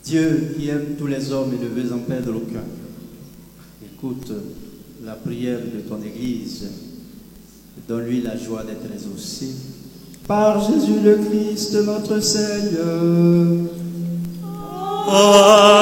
Dieu qui aime tous les hommes et ne veut en perdre aucun, écoute la prière de ton Église et donne-lui la joie d'être exaucé. Par Jésus le Christ, notre Seigneur. Amen.